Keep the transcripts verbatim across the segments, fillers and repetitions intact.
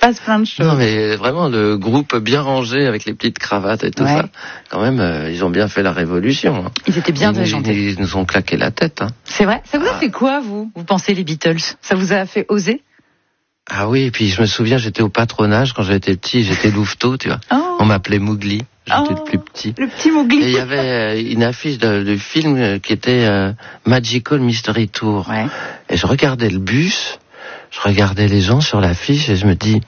passe plein de choses. Non, mais vraiment, le groupe bien rangé avec les petites cravates et tout ouais. ça, quand même, euh, ils ont bien fait la révolution. Hein. Ils étaient bien déjantés. Ils, ils nous ont claqué la tête. Hein. C'est vrai. Ça vous a ah. fait quoi, vous Vous pensez les Beatles? Ça vous a fait oser? Ah oui, et puis je me souviens, j'étais au patronage quand j'étais petit, j'étais louveteau, tu vois. Oh. On m'appelait Mowgli, j'étais oh. le plus petit. Le petit Mowgli. Et il y avait une affiche de, de film qui était euh, Magical Mystery Tour. Ouais. Et je regardais le bus, je regardais les gens sur l'affiche et je me dis,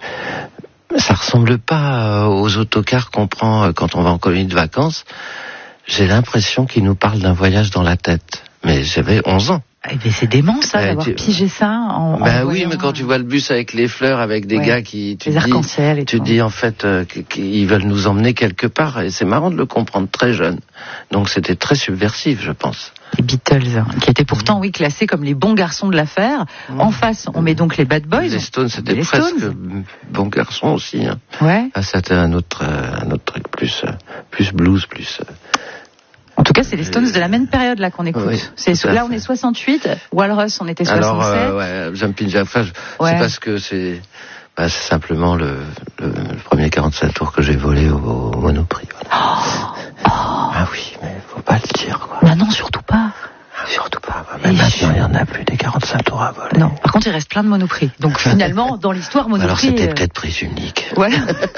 ça ressemble pas aux autocars qu'on prend quand on va en colonie de vacances. J'ai l'impression qu'ils nous parlent d'un voyage dans la tête. Mais j'avais onze ans. Eh ben c'est dément ça, euh, d'avoir tu... pigé ça en, ben en oui, mais quand tu vois le bus avec les fleurs, avec des ouais. gars qui... Tu les arcs-en-ciel et tu tout. dis en fait euh, qu'ils veulent nous emmener quelque part. Et c'est marrant de le comprendre très jeune. Donc c'était très subversif, je pense. Les Beatles, qui étaient pourtant, oui, classés comme les bons garçons de l'affaire. Mmh. En face, on met donc les Bad Boys. Les Stones, c'était les presque Stones. Bons garçons aussi. Hein. Ouais. Ah, c'était un autre, un autre truc, plus, plus blues, plus... En tout cas, c'est les Stones de la même période là qu'on écoute. Oui, c'est là, on est soixante-huit. Walrus, on était soixante-sept. Alors, euh, ouais, Jumpin' Jack Flash, ouais. c'est parce que c'est, bah, c'est simplement le, le, le premier quarante-cinq tours que j'ai volé au, au Monoprix. Voilà. Oh, oh. Ah oui, mais faut pas le dire, quoi. Bah non, surtout pas. Ah, surtout pas. Bah, même maintenant, il y en a plus des quarante-cinq tours à voler. Non. Par contre, il reste plein de Monoprix. Donc finalement, dans l'histoire, Monoprix. Alors c'était euh... peut-être prise unique. Voilà.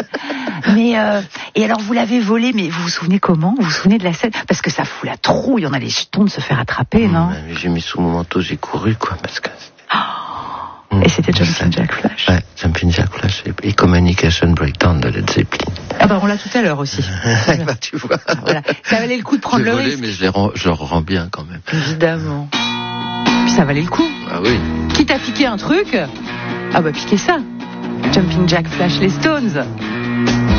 Mais euh, et alors vous l'avez volé, mais vous vous souvenez comment? Vous vous souvenez de la scène? Parce que ça fout la trouille, on a les jetons de se faire attraper, mmh, non? J'ai mis sous mon manteau, j'ai couru, quoi, parce que... Oh, mmh, et c'était Jumpin' Jack Flash. Ouais, Jumpin' Jack Flash et, et Communication Breakdown de Led Zeppelin. Ah bah on l'a tout à l'heure aussi. Bah tu vois. Voilà. Ça valait le coup de prendre j'ai le volé, risque. Mais je, les rends, je leur rends bien quand même. Évidemment. Puis ça valait le coup. Ah oui. Quitte à piquer un truc, ah bah piquez ça. Jumpin' Jack Flash, les Stones.